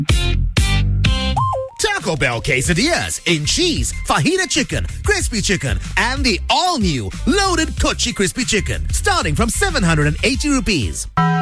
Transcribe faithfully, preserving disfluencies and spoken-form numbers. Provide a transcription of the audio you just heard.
Taco Bell quesadillas in cheese, fajita chicken, crispy chicken, and the all-new loaded Kochi crispy chicken, starting from seven hundred eighty rupees.